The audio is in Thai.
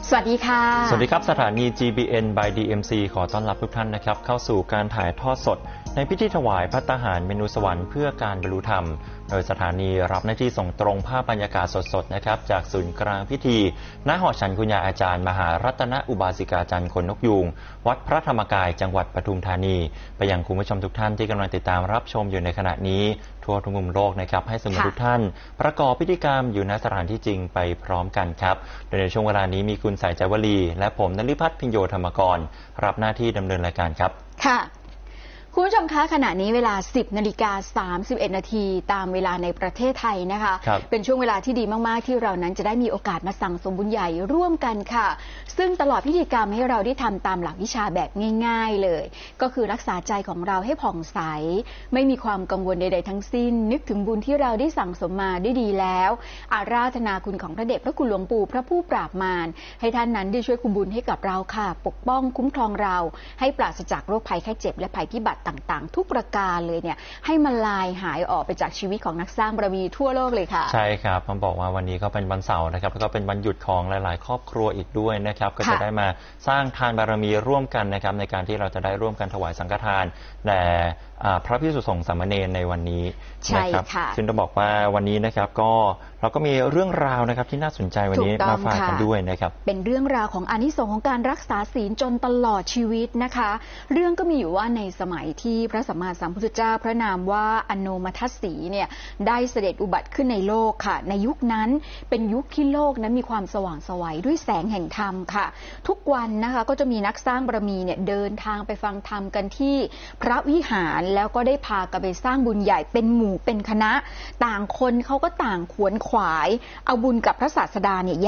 สวัสดีค่ะสวัสดีครับสถานี GBN by DMC ขอต้อนรับทุกท่านนะครับเข้าสู่การถ่ายทอดสดในพิธีถวายภัตตาหารเมนูสวรรค์เพื่อการบรรลุธรรมโดยสถานีรับหน้าที่ส่งตรงภาพบรรยากาศสดๆนะครับจากศูนย์กลางพิธีณหอฉันคุณยายอาจารย์มหารัตนอุบาสิกาจารย์คนนกยูงวัดพระธรรมกายจังหวัดปทุมธานีไปยังคุณผู้ชมทุกท่านที่กำลังติดตามรับชมอยู่ในขณะนี้ทั่วทุกมุมโลกนะครับให้สมุทุกท่านประกอบพิธีกรรมอยู่ณสถานที่จริงไปพร้อมกันครับโดยในช่วงเวลานี้มีคุณสายใจวลีและผมนฤพัฒน์พิญโยธรรมกรรับหน้าที่ดำเนินรายการครับค่ะคุณผู้ชมคะขณะนี้เวลา 10:31 นาทีตามเวลาในประเทศไทยนะคะเป็นช่วงเวลาที่ดีมากๆที่เรานั้นจะได้มีโอกาสมาสั่งสมบุญใหญ่ร่วมกันค่ะซึ่งตลอดพิธีกรรมให้เราได้ทำตามหลักวิชาแบบง่ายๆเลยก็คือรักษาใจของเราให้ผ่องใสไม่มีความกังวลใดๆทั้งสิ้นนึกถึงบุญที่เราได้สั่งสมมาได้ดีแล้วอาราธนาคุณของพระเดชพระคุณหลวงปู่พระผู้ปราบมารให้ท่านนั้นได้ช่วยคุมบุญให้กับเราค่ะปกป้องคุ้มครองเราให้ปราศจากโรคภัยไข้เจ็บและภัยพิบัติต่างๆทุกประการเลยเนี่ยให้มันลายหายออกไปจากชีวิตของนักสร้างบารมีทั่วโลกเลยค่ะใช่ครับผมบอกว่าวันนี้ก็เป็นวันเสาร์นะครับแล้วก็เป็นวันหยุดของหลายๆครอบครัวอีกด้วยนะครับก็จะได้มาสร้างทานบารมีร่วมกันนะครับในการที่เราจะได้ร่วมกันถวายสังฆทานแด่พระภิกษุสงฆ์สามเณรในวันนี้นะครับซึ่งต้องบอกว่าวันนี้นะครับก็เราก็มีเรื่องราวนะครับที่น่าสนใจวันนี้มาฝากกันด้วยนะครับเป็นเรื่องราวของอานิสงส์ของการรักษาศีลจนตลอดชีวิตนะคะเรื่องก็มีอยู่ว่าในสมัยที่พระสัมมาสัมพุทธเจ้าพระนามว่าอโนมัทสีเนี่ยได้เสด็จอุบัติขึ้นในโลกค่ะในยุคนั้นเป็นยุคที่โลกนั้นมีความสว่างไสวด้วยแสงแห่งธรรมค่ะทุกวันนะคะก็จะมีนักสร้างบารมีเนี่ยเดินทางไปฟังธรรมกันที่พระวิหารแล้วก็ได้พากันไปสร้างบุญใหญ่เป็นหมู่เป็นคณะต่างคนเขาก็ต่างขวนขวายเอาบุญกับพระศาสดาเนี่ย